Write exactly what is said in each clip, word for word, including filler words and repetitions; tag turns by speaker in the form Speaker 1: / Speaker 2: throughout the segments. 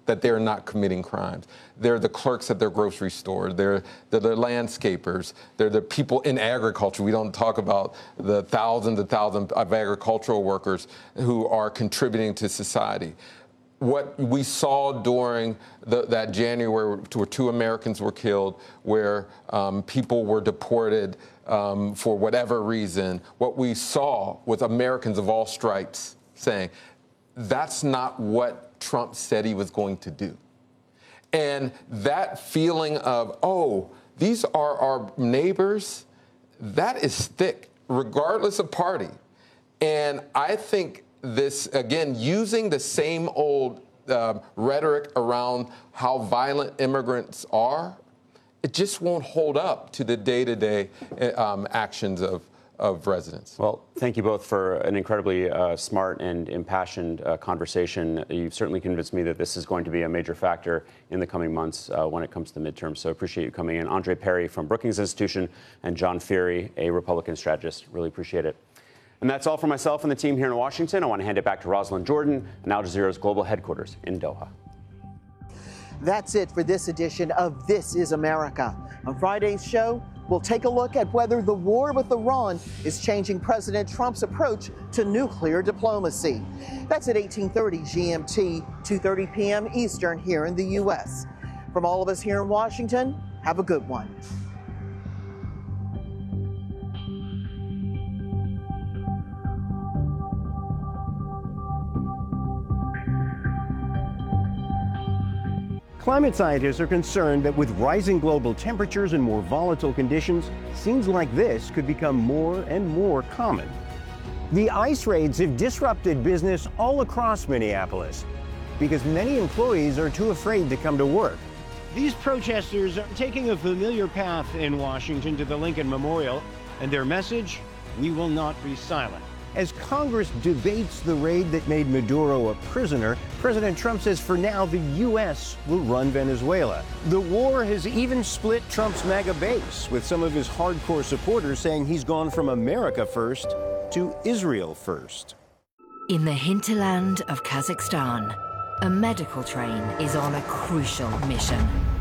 Speaker 1: that they're not committing crimes. They're the clerks at their grocery store. They're, they're the landscapers. They're the people in agriculture. We don't talk about the thousands and thousands of agricultural workers who are contributing to society. What we saw during the, that January, where two Americans were killed, where um, people were deported um, for whatever reason, what we saw was Americans of all stripes saying, that's not what Trump said he was going to do. And that feeling of, oh, these are our neighbors, that is thick, regardless of party. And I think this, again, using the same old uh, rhetoric around how violent immigrants are, it just won't hold up to the day-to-day um, actions of, of residents.
Speaker 2: Well, thank you both for an incredibly uh, smart and impassioned uh, conversation. You've certainly convinced me that this is going to be a major factor in the coming months uh, when it comes to the midterms. So appreciate you coming in. Andre Perry from Brookings Institution and John Feehery, a Republican strategist. Really appreciate it. And that's all for myself and the team here in Washington. I want to hand it back to Rosalind Jordan and Al Jazeera's global headquarters in Doha.
Speaker 3: That's it for this edition of This is America. On Friday's show, we'll take a look at whether the war with Iran is changing President Trump's approach to nuclear diplomacy. That's at eighteen thirty G M T, two thirty p m Eastern here in the U S. From all of us here in Washington, have a good one.
Speaker 4: Climate scientists are concerned that with rising global temperatures and more volatile conditions, scenes like this could become more and more common. The ice raids have disrupted business all across Minneapolis because many employees are too afraid to come to work. These protesters are taking a familiar path in Washington to the Lincoln Memorial, and their message, we will not be silent. As Congress debates the raid that made Maduro a prisoner, President Trump says for now the U S will run Venezuela. The war has even split Trump's MAGA base, with some of his hardcore supporters saying he's gone from America first to Israel first.
Speaker 5: In the hinterland of Kazakhstan, a medical train is on a crucial mission.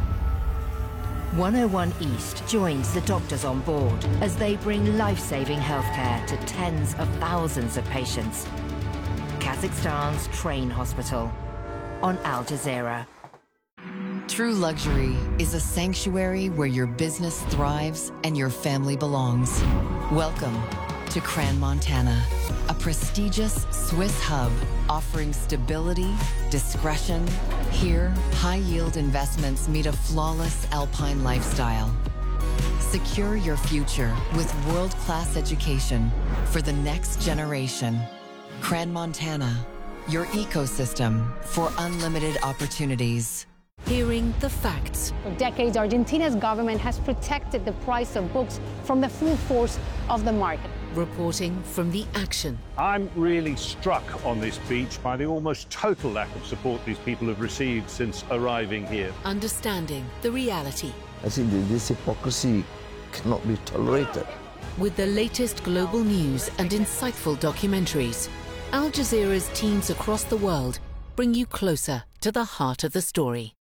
Speaker 5: one oh one East joins the doctors on board as they bring life-saving healthcare to tens of thousands of patients. Kazakhstan's train hospital on Al Jazeera.
Speaker 6: True luxury is a sanctuary where your business thrives and your family belongs. Welcome to Crans-Montana, a prestigious Swiss hub offering stability, discretion. Here, high-yield investments meet a flawless alpine lifestyle. Secure your future with world-class education for the next generation. Crans-Montana, your ecosystem for unlimited opportunities.
Speaker 5: Hearing the facts.
Speaker 7: For decades, Argentina's government has protected the price of books from the full force of the market.
Speaker 5: Reporting from the action.
Speaker 8: I'm really struck on this beach by the almost total lack of support these people have received since arriving here.
Speaker 5: Understanding the reality.
Speaker 9: I think that this hypocrisy cannot be tolerated.
Speaker 5: With the latest global news and insightful documentaries, Al Jazeera's teams across the world bring you closer to the heart of the story.